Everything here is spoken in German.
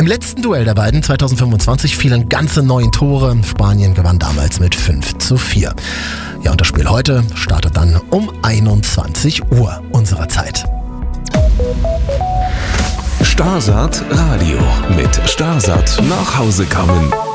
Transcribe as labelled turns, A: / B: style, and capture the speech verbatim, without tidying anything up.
A: Im letzten Duell der beiden zweitausendfünfundzwanzig fielen ganze neun Tore. Spanien gewann damals mit fünf zu vier. Ja, und das Spiel heute startet dann um einundzwanzig Uhr unserer Zeit.
B: Starsat Radio mit Starsat nach Hause kommen.